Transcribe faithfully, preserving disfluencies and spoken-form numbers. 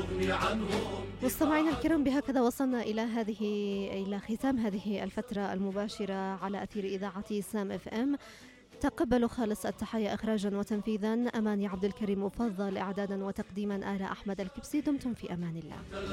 مستمعينا الكرام، بهكذا وصلنا إلى هذه إلى ختام هذه الفترة المباشرة على أثير إذاعة سام اف ام. تقبلوا خالص التحية إخراجا وتنفيذا أماني عبد الكريم، مفضل إعدادا وتقديما آل أحمد الكبسي. دمتم في أمان الله.